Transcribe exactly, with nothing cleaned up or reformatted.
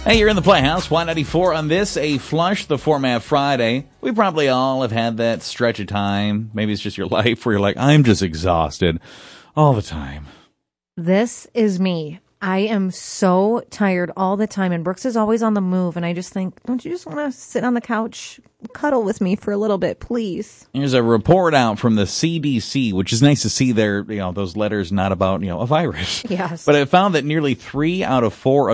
Hey, you're in the Playhouse, Y ninety-four on this, a Flush the Format Friday. We probably all have had that stretch of time. Maybe it's just your life where you're like, I'm just exhausted all the time. This is me. I am so tired all the time, and Brooks is always on the move, and I just think, don't you just want to sit on the couch, cuddle with me for a little bit, please? Here's a report out from the C D C, which is nice to see their, you know, those letters not about, you know, a virus. Yes. But it found that nearly three out of four